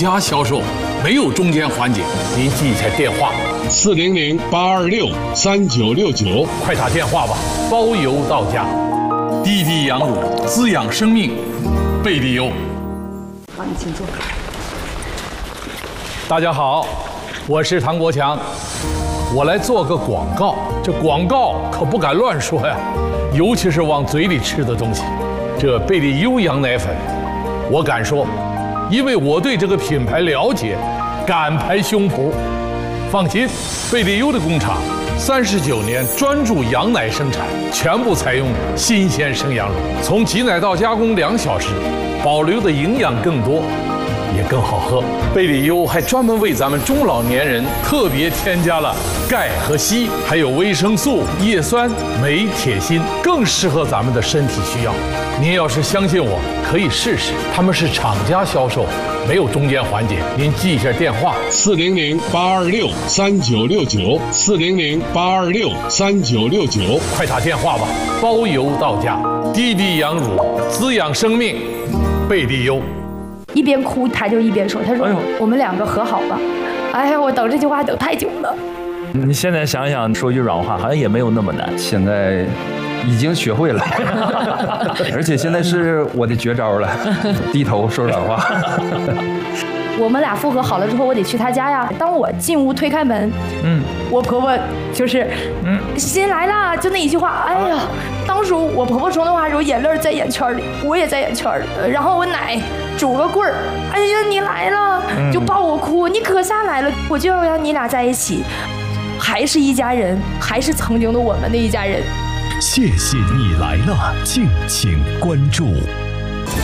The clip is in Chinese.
家销售，没有中间环节。您记一下电话 ：400-826-3969， 快打电话吧，包邮到家。滴滴羊乳滋养生命，贝利优。 好，你请坐。 大家好，我是唐国强，我来做个广告。这广告可不敢乱说呀，尤其是往嘴里吃的东西。这贝利优羊奶粉，我敢说，因为我对这个品牌了解，敢拍胸脯。放心，贝利优的工厂39年专注羊奶生产，全部采用新鲜生羊乳，从挤奶到加工2小时，保留的营养更多，也更好喝。贝利优还专门为咱们中老年人特别添加了钙和硒，还有维生素、叶酸、镁、铁、锌，更适合咱们的身体需要。您要是相信我，可以试试。他们是厂家销售，没有中间环节。您记一下电话 ：400-826-3969，400-826-3969， 快打电话吧，包邮到家。滴滴羊乳滋养生命，贝利优。 一边哭他就一边说：“他说我们2个和好吧。”哎呀，我等这句话等太久了。 你现在想想，说句软话，好像也没有那么难。 现在已经学会了，而且现在是我的绝招了，低头说软话。 我们俩复合好了之后，我得去他家呀。当我进屋推开门，我婆婆就是新来了，就那一句话，哎呀，当时我婆婆说那话的时候，眼泪在眼圈里，我也在眼圈里。然后我奶拄个棍儿，哎呀，你来了，就抱我哭，你可下来了，我就要让你俩在一起，还是一家人，还是曾经的我们的一家人。 谢谢你来了，敬请关注。